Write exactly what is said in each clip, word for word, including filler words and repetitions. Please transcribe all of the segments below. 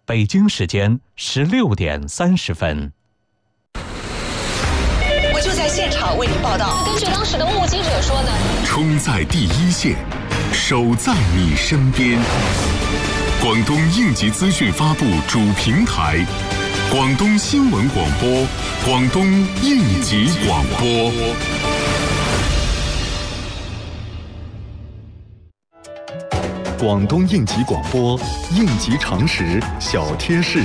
北京时间十六点三十分。 我就在现场为您报道。 根据当时的目击者说呢， 冲在第一线，守在你身边。广东应急资讯发布主平台，广东新闻广播，广东应急广播。 广东应急广播，应急常识小贴士。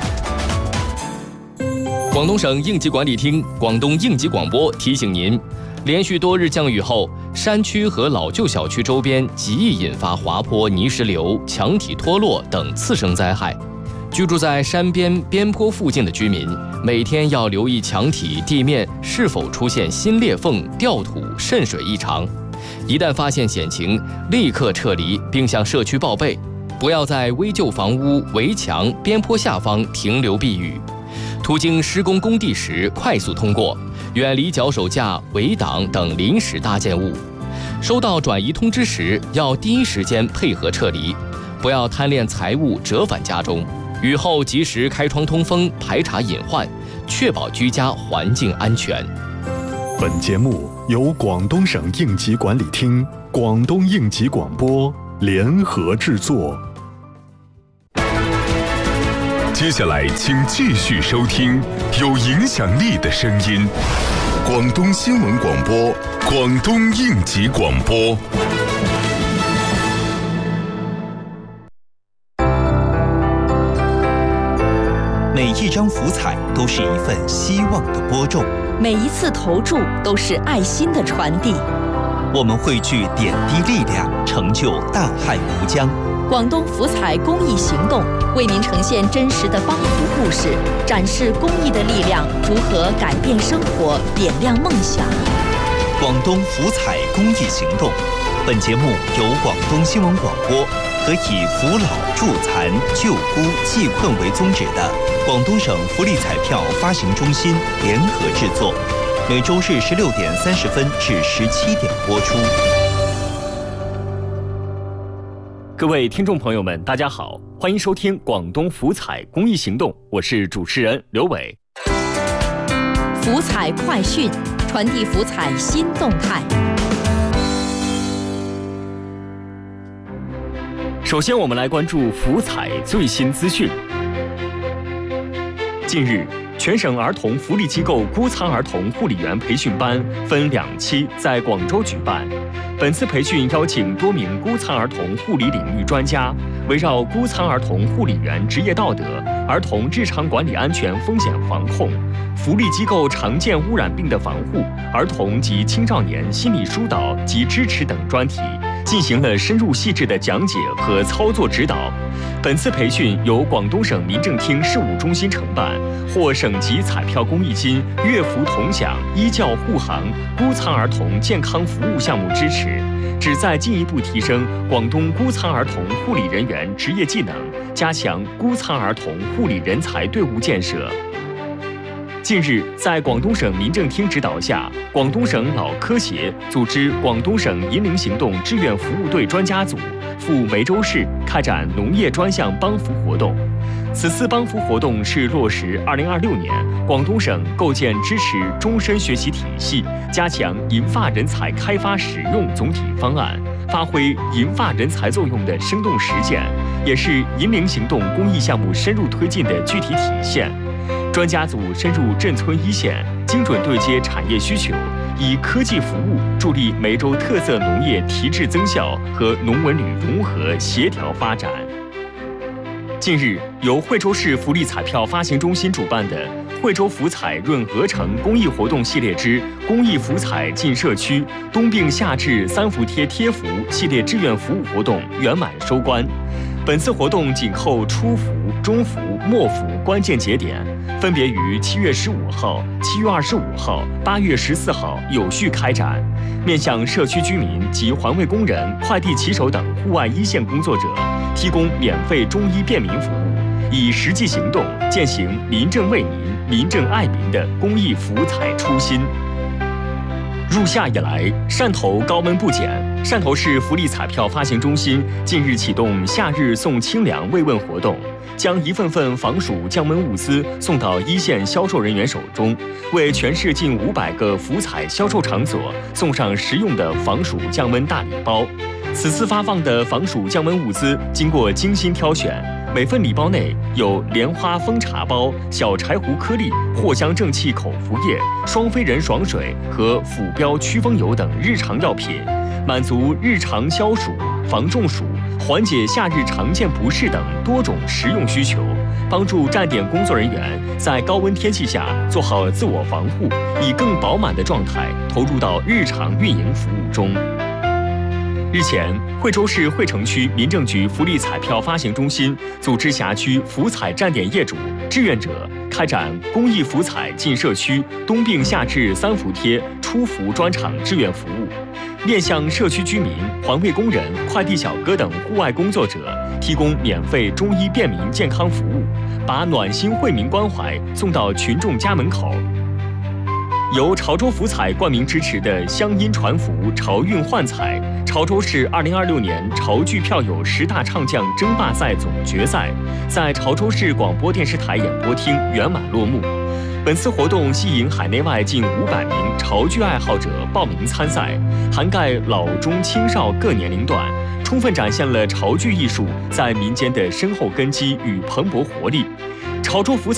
广东省应急管理厅、广东应急广播提醒您，连续多日降雨后，山区和老旧小区周边极易引发滑坡、泥石流、墙体脱落等次生灾害。居住在山边边坡附近的居民，每天要留意墙体、地面是否出现新裂缝、掉土、渗水异常。一旦发现险情，立刻撤离并向社区报备，不要在危旧房屋、围墙、边坡下方停留避雨。途经施工工地时，快速通过，远离脚手架、围挡等临时搭建物。收到转移通知时，要第一时间配合撤离，不要贪恋财物折返家中。雨后及时开窗通风，排查隐患，确保居家环境安全。 本节目由广东省应急管理厅、广东应急广播联合制作。 接下来，请继续收听有影响力的声音——广东新闻广播、广东应急广播。 每一张福彩都是一份希望的播种， 每一次投注都是爱心的传递。 我们汇聚点滴力量，成就大汉无疆。 广东福彩公益行动为您呈现真实的帮扶故事，展示公益的力量如何改变生活、点亮梦想。 广东福彩公益行动，本节目由广东新闻广播和以扶老助残、救孤济困为宗旨的广东省福利彩票发行中心联合制作，每周日十六点三十分至十七点播出。 各位听众朋友们，大家好，欢迎收听广东福彩公益行动，我是主持人刘伟。 福彩快讯，传递福彩新动态。 首先，我们来关注福彩最新资讯。近日，全省儿童福利机构孤残儿童护理员培训班分两期在广州举办。本次培训邀请多名孤残儿童护理领域专家，围绕孤残儿童护理员职业道德、儿童日常管理安全风险防控、福利机构常见污染病的防护、儿童及青少年心理疏导及支持等专题，进行了深入细致的讲解和操作指导。本次培训由广东省民政厅事务中心承办，获省级彩票公益金、乐福同享、医教护航、孤残儿童健康服务项目支持，旨在进一步提升广东孤残儿童护理人员职业技能，加强孤残儿童护理人才队伍建设。近日，在广东省民政厅指导下，广东省脑科协组织广东省银龄行动志愿服务队专家组赴梅州市开展农业专项帮扶活动。此次帮扶活动是落实二零二六年广东省构建支持终身学习体系、加强银发人才开发使用总体方案，发挥银发人才作用的生动实践，也是银龄行动公益项目深入推进的具体体现。专家组深入镇村一线，精准对接产业需求，以科技服务助力梅州特色农业提质增效和农文旅融合协调发展。近日，由惠州市福利彩票发行中心主办的惠州福彩润鹅城公益活动系列之公益福彩进社区冬病夏治三伏贴贴福系列志愿服务活动圆满收官。本次活动紧扣初伏、中伏、末伏关键节点，分别于七月十五号、七月二十五号、八月十四号有序开展，面向社区居民及环卫工人、快递骑手等户外一线工作者，提供免费中医便民服务，以实际行动践行民政为民、民政爱民的公益福彩初心。 入夏以来，汕头高温不减。汕头市福利彩票发行中心近日启动夏日送清凉慰问活动，将一份份防暑降温物资送到一线销售人员手中，为全市近五百个福彩销售场所送上实用的防暑降温大礼包。此次发放的防暑降温物资经过精心挑选，每份礼包内有莲花蜂茶包、小柴胡颗粒、藿香正气口服液、双飞人爽水和辅标驱风油等日常药品，满足日常消暑、防中暑、缓解夏日常见不适等多种实用需求，帮助站点工作人员在高温天气下做好自我防护，以更饱满的状态投入到日常运营服务中。日前，惠州市惠城区民政局福利彩票发行中心组织辖区福彩站点业主、志愿者开展公益福彩进社区冬病夏治三伏贴出伏专场志愿服务，面向社区居民、环卫工人、快递小哥等户外工作者提供免费中医便民健康服务，把暖心惠民关怀送到群众家门口。由潮州福彩冠名支持的乡音传福潮运幻彩潮州市二零二六年潮剧票友十大唱将争霸赛总决赛在潮州市广播电视台演播厅圆满落幕。本次活动吸引海内外近五百名潮剧爱好者报名参赛，涵盖老中青少各年龄段，充分展现了潮剧艺术在民间的深厚根基与蓬勃活力。潮州福彩